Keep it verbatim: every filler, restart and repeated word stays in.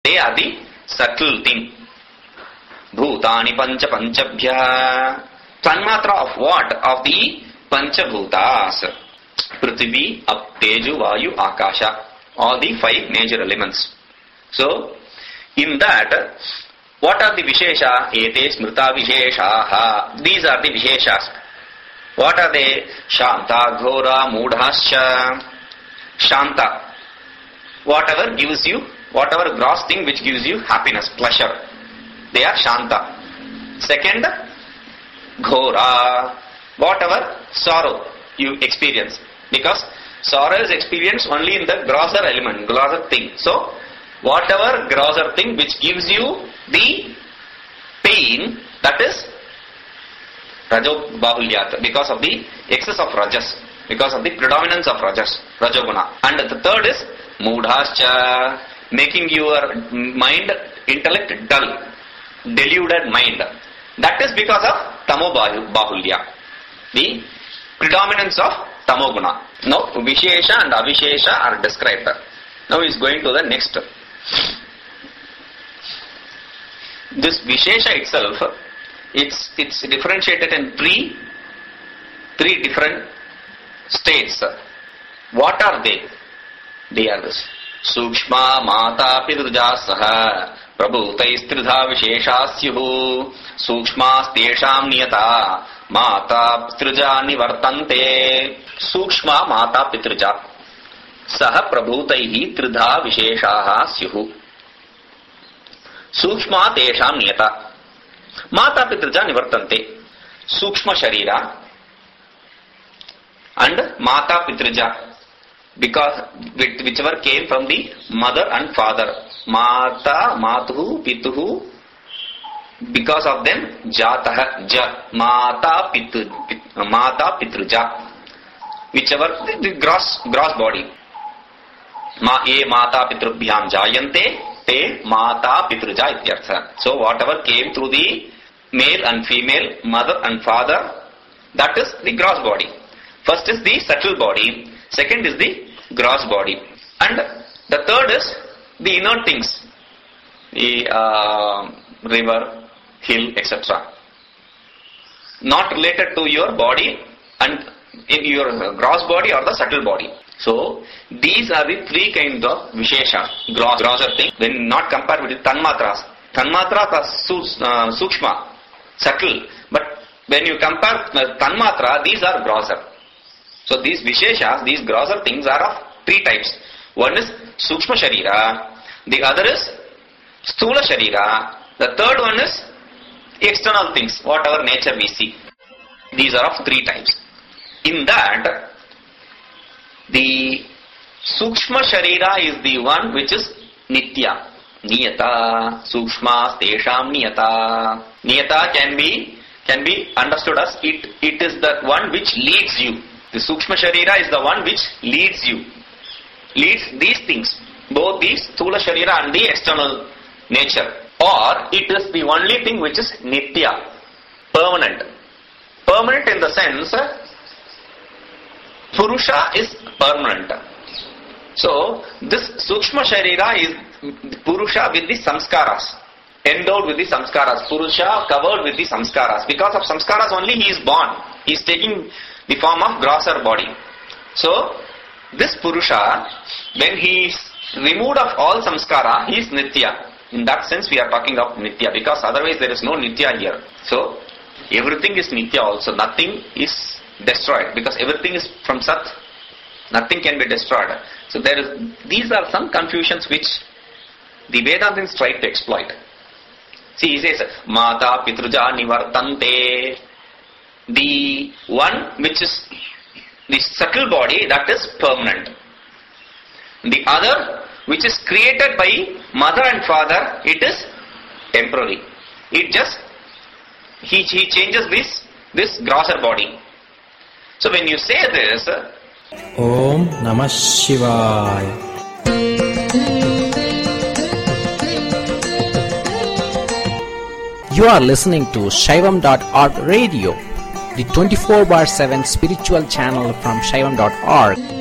They are the subtle thing. Bhutani pancha panchabhya. Tanmatra of what? Of the panchabhutas. Prithvi, Ap, Teju, Vayu, Akasha. All the five major elements. So, in that, what are the Vishesha? Ete Smrita Visheshaha. These are the Visheshas. What are they? Shanta, Ghora, Mudhascha. Shanta. Whatever gives you, whatever gross thing which gives you happiness, pleasure. They are Shanta. Second, Ghora. Whatever sorrow you experience. Because sorrow is experienced only in the grosser element, grosser thing. So, whatever grosser thing which gives you the pain, that is Rajo Bahulyat, because of the excess of Rajas, because of the predominance of Rajas, Rajoguna. And the third is Mudhascha, making your mind, intellect dull, deluded mind. That is because of Tamo Bahulya, the predominance of Tamoguna. Now, Vishesha and Avishesha are described. Now he is going to the next. This Vishesha itself, it's it's differentiated in three three different states. What are they? They are this. Sukshma Mata Pidruja Saha Prabhutais Tridha Visheshasyuhu Sukshma Stesham Niyata Mata Pitrja Nivartante. Sukshma Mata Pitrja Saha Prabhutaihi Tridha Visheshaha Syuhu Sukshma Tesham Niyata Mata Pitrja Nivartante. Sukshma Sharira and Mata Pitrja, because whichever came from the mother and father. Mata, Matuhu, Pituhu, because of them, Jataha, Ja, Mata, Pitu, Mata, Pitruja. Whichever, the, the gross, gross body. Ma, E, Mata, Pitrubhyam, Jayante, Te, Mata, Pitruja, Ityartha. So, whatever came through the male and female, mother and father, that is the gross body. First is the subtle body, second is the gross body, and the third is the inert things, the uh, river, hill, et cetera. Not related to your body and in your gross body or the subtle body. So, these are the three kinds of Vishesha, gross, grosser thing, when not compared with the Tanmatras. Tanmatras are su, uh, Sukshma, subtle, but when you compare uh, Tanmatra, these are grosser. So, these Visheshas, these grosser things are of three types. One is Sukshma Sharira, the other is Sthula Sharira, the third one is external things, whatever nature we see. These are of three types. In that, the Sukshma Sharira is the one which is Nitya. Niyata, Sukshma, Stesham Niyata. Niyata can be can be understood as it, it is the one which leads you. The Sukshma Sharira is the one which leads you. Leads these things, both the Sthula Sharira and the external nature. Or it is the only thing which is Nitya, permanent. Permanent in the sense, Purusha is permanent. So, this Sukshma Sharira is Purusha with the samskaras. Endowed with the samskaras. Purusha covered with the samskaras. Because of samskaras only he is born. He is taking the form of grosser body. So, this Purusha, when he is removed of all samskara, he is Nitya. In that sense we are talking of Nitya, because otherwise there is no Nitya here. So, everything is Nitya also. Nothing is destroyed, because everything is from Sat. Nothing can be destroyed. So, there is, these are some confusions which the Vedantins try to exploit. See, he says, Mata Pitruja Nivartante. The one which is the subtle body, that is permanent. The other which is created by mother and father, it is temporary. It just, he, he changes this, this grosser body. So when you say this, Om Namah Shivaya. You are listening to Shaivam dot org radio, the twenty-four bar seven spiritual channel from Shaivam dot org.